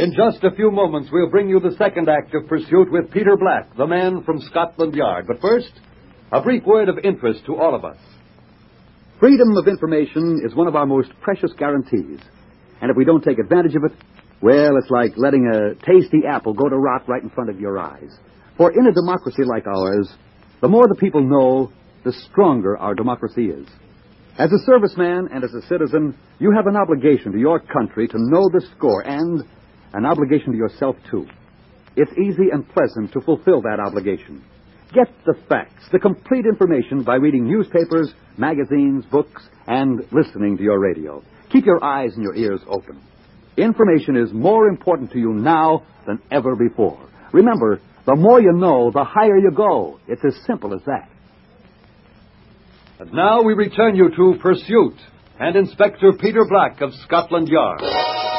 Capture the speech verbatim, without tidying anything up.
In just a few moments, we'll bring you the second act of Pursuit with Peter Black, the man from Scotland Yard. But first, a brief word of interest to all of us. Freedom of information is one of our most precious guarantees. And if we don't take advantage of it, well, it's like letting a tasty apple go to rot right in front of your eyes. For in a democracy like ours, the more the people know, the stronger our democracy is. As a serviceman and as a citizen, you have an obligation to your country to know the score, and an obligation to yourself, too. It's easy and pleasant to fulfill that obligation. Get the facts, the complete information by reading newspapers, magazines, books, and listening to your radio. Keep your eyes and your ears open. Information is more important to you now than ever before. Remember, the more you know, the higher you go. It's as simple as that. And now we return you to Pursuit and Inspector Peter Black of Scotland Yard.